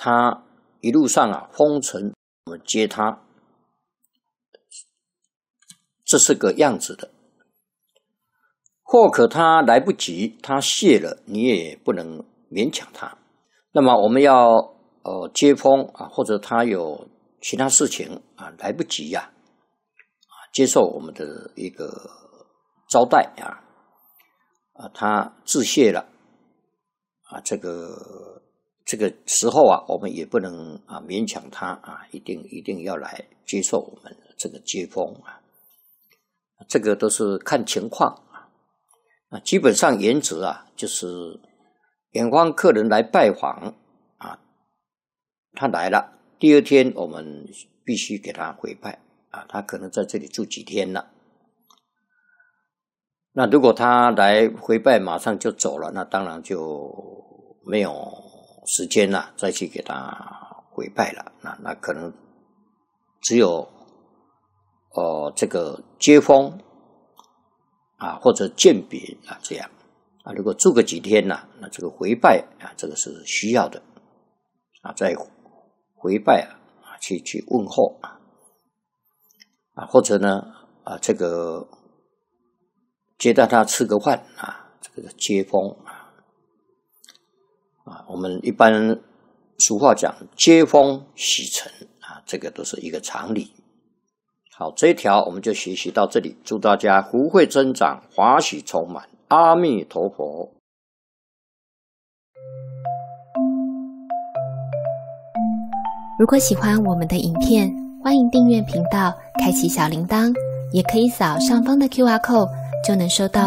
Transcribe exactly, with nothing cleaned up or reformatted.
他一路上啊风尘我们接他，这是个样子的。或可他来不及，他谢了，你也不能勉强他。那么我们要呃接风啊，或者他有其他事情啊来不及呀、啊，接受我们的一个招待啊，啊他致谢了啊，这个这个时候啊，我们也不能啊勉强他啊，一定一定要来接受我们这个接风啊，这个都是看情况。啊，基本上原则啊，就是远方客人来拜访啊，他来了，第二天我们必须给他回拜啊，他可能在这里住几天了。那如果他来回拜马上就走了，那当然就没有时间了，再去给他回拜了。那那可能只有哦、呃、这个接风。啊，或者饯别啊，这样啊，如果住个几天呢、啊，那这个回拜啊，这个是需要的啊，再回拜啊，啊，去去问候啊，啊，或者呢啊，这个接待他吃个饭啊，这个接风啊，啊，我们一般俗话讲接风洗尘啊，这个都是一个常理。好，这一条我们就学习到这里，祝大家福慧增长，华喜充满，阿弥陀佛。 如果喜欢我们的影片，欢迎订阅频道，开启小铃铛，也可以扫上方的 Q R code，就能收到